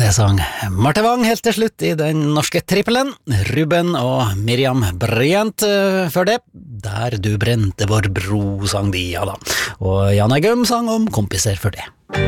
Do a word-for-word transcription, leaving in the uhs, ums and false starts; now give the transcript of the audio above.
Det sang Marte Wang helt til slutt i den norske trippelen. Ruben og Miriam Bryant før det. Der du brente vår bro sang de, ja da. Og Jan Eggum sang om kompiser før det.